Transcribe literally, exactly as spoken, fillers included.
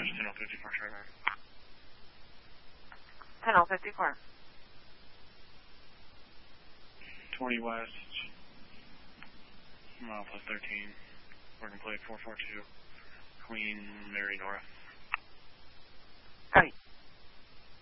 ten oh fifty-four, Trevor. ten oh fifty-four. twenty west, mile plus thirteen, working plate four four two, Queen Mary North. Copy.